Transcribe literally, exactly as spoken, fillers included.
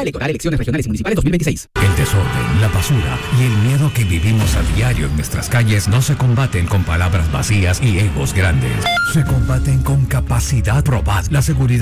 Boleta Electoral, Elecciones Regionales y Municipales dos mil veintiséis. El desorden, la basura y el miedo que vivimos a diario en nuestras calles no se combaten con palabras vacías y egos grandes. Se combaten con capacidad probada. La seguridad